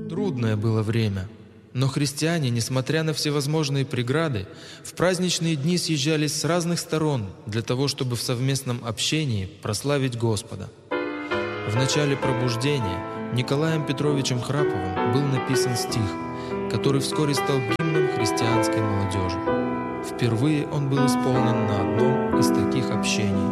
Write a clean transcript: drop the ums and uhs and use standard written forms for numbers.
Трудное было время, но христиане, несмотря на всевозможные преграды, в праздничные дни съезжались с разных сторон для того, чтобы в совместном общении прославить Господа. В начале пробуждения Николаем Петровичем Храповым был написан стих, который вскоре стал гимном христианской молодежи. Впервые он был исполнен на одном из таких общений.